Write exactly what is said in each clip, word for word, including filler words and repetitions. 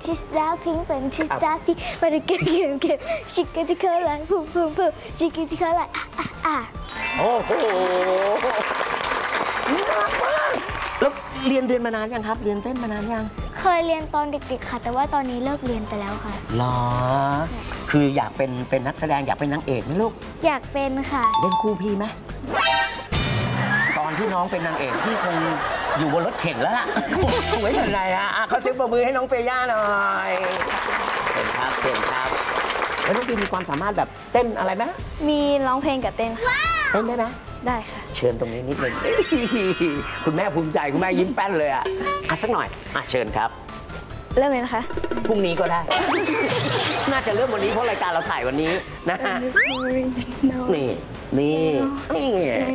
ชิสดาพิงเป็นชิสดาที่มันเก็บเก็บเก็บชิคกี้ที่เขาไล่พุ่มพุ่มพุ่มชิคกี้ที่เขาไล่อ่ะอ่ะโอ้โหน่ารักมากแล้วเรียนเรียนมานานยังครับเรียนเต้นมานานยังเคยเรียนตอนเด็กๆค่ะแต่ว่าตอนนี้เลิกเรียนไปแล้วค่ะหรอคืออยากเป็นเป็นนักแสดงอยากเป็นนางเอกไหมลูกอยากเป็นค่ะเล่นคู่พี่ไหมตอนที่น้องเป็นนางเอกพี่คงอยู่บนรถเข็นแล้วล่ะสวยขนาดไหนฮะเขาเซ็ตประมือให้น้องเฟย่าหน่อยเชิญครับเชิญครับแล้วน้องปีมีความสามารถแบบเต้นอะไรไหมมีร้องเพลงกับเต้นค่ะเต้นได้ไหมได้ค่ะเชิญตรงนี้นิดนึงคุณแม่ภูมิใจคุณแม่ยิ้มแป้นเลยอ่ะอ่ะสักหน่อยอ่ะเชิญครับเริ่มเลยนะคะพรุ่งนี้ก็ได้น่าจะเริ่มวันนี้เพราะรายการเราถ่ายวันนี้นะฮะนี่นี่นี่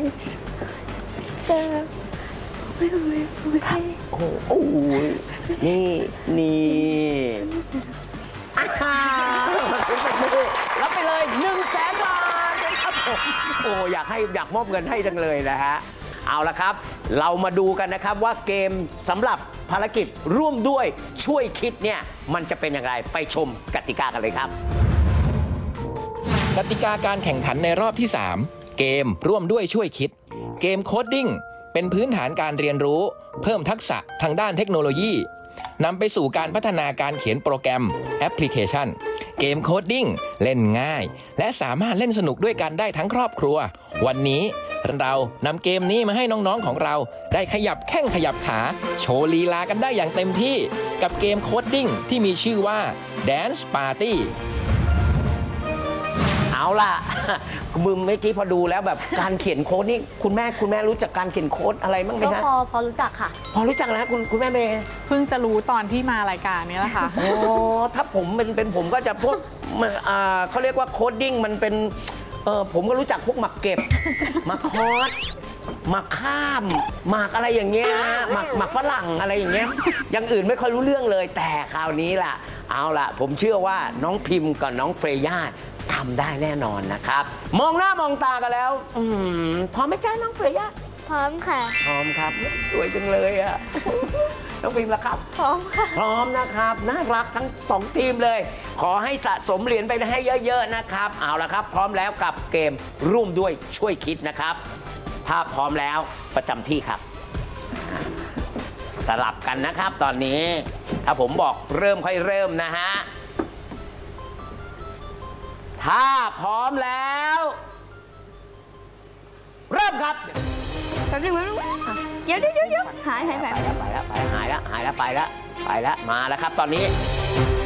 ครับโอ้โหนี่นี่รับไปเลยหนึ่งแสนบาทครับผมโอ้อยากให้อยากมอบเงินให้จังเลยนะฮะเอาละครับเรามาดูกันนะครับว่าเกมสำหรับภารกิจร่วมด้วยช่วยคิดเนี่ยมันจะเป็นอย่างไรไปชมกติกากันเลยครับกติกาการแข่งขันในรอบที่สามเกมร่วมด้วยช่วยคิดเกมโคดดิ้งเป็นพื้นฐานการเรียนรู้เพิ่มทักษะทางด้านเทคโนโลยีนำไปสู่การพัฒนาการเขียนโปรแกรมแอปพลิเคชันเกมโคดดิ้งเล่นง่ายและสามารถเล่นสนุกด้วยกันได้ทั้งครอบครัววันนี้เรานำเกมนี้มาให้น้องๆของเราได้ขยับแข้งขยับขาโชว์ลีลากันได้อย่างเต็มที่กับเกมโคดดิ้งที่มีชื่อว่า Dance Party เอาล่ะมึงเมื่อกี้พอดูแล้วแบบการเขียนโค้ดนี่คุณแม่คุณแม่รู้จักการเขียนโค้ดอะไรบ้างไหมฮะก็พอพอรู้จักค่ะพอรู้จักแล้วคุณคุณแม่เมย์เพิ่งจะรู้ตอนที่มารายการนี้แหละค่ะโอ้ถ้าผมเป็นเป็นผมก็จะพวกอ่าเขาเรียกว่าโคดดิ้งมันเป็นเออผมก็รู้จักพวกหมักเก็บหมักคอร์สหมักข้ามหมักอะไรอย่างเงี้ยหมักหมักฝรั่งอะไรอย่างเงี้ยอย่างอื่นไม่ค่อยรู้เรื่องเลยแต่คราวนี้ล่ะเอาล่ะผมเชื่อว่าน้องพิมพ์กับน้องเฟรย่าทำได้แน่นอนนะครับมองหน้ามองตากันแล้วอืมพร้อมไหมจ้าน้องเฟรย่าพร้อมค่ะพร้อมครับสวยจังเลยอะน้องพิมพ์ล่ะครับพร้อมค่ะพร้อมนะครับน่ารักทั้งสองทีมเลยขอให้สะสมเหรียญไปให้เยอะๆนะครับเอาละครับพร้อมแล้วกับเกมร่วมด้วยช่วยคิดนะครับถ้าพร้อมแล้วประจำที่ครับสลับกันนะครับตอนนี้ถ้าผมบอกเริ่มค่อยเริ่มนะฮะถ้าพร้อมแล้วเริ่มครับแป๊บนึงแป๊บนึงเดี๋ยวเดี๋ยวเดี๋ยวหายหายไปแล้วไปแล้วไปหายแล้วหายแล้วไปแล้วไปแล้วมาแล้วครับตอนนี้